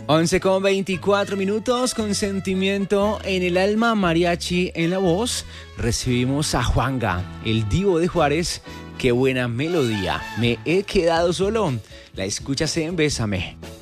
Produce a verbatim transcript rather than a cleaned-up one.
once con veinticuatro minutos, con sentimiento en el alma, mariachi en la voz. Recibimos a Juanga, el divo de Juárez. Qué buena melodía. Me he quedado solo. La escuchas en Bésame.